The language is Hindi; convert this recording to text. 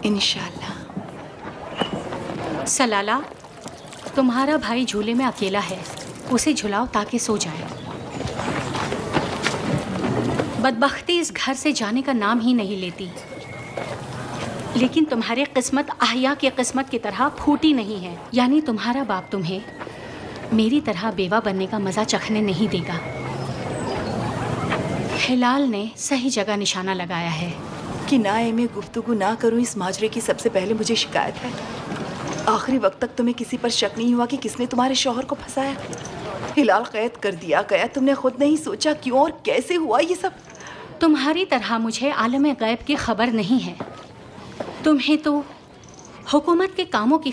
इंशाल्लाह। सलाला, तुम्हारा भाई झूले में अकेला है, उसे झुलाओ ताकि सो जाए। बदबख्ती इस घर से जाने का नाम ही नहीं लेती, लेकिन तुम्हारी किस्मत आहिया की किस्मत की तरह फूटी नहीं है। यानी तुम्हारा बाप तुम्हें मेरी तरह बेवा बनने का मज़ा चखने नहीं देगा। हिलाल ने सही जगह निशाना लगाया है। किनाए में गुफ्तगू ना करूं इस माजरे की सबसे पहले मुझे शिकायत है। आखिरी वक्त तक तुम्हें किसी पर शक नहीं हुआ कि किसने तुम्हारे शौहर को फंसाया? हिलाल कैद कर दिया गया, तुमने खुद नहीं सोचा क्यों और कैसे हुआ ये सब? तुम्हारी तरह मुझे आलम गैब की खबर नहीं है। तुम्हें तो हुकूमत के कामों की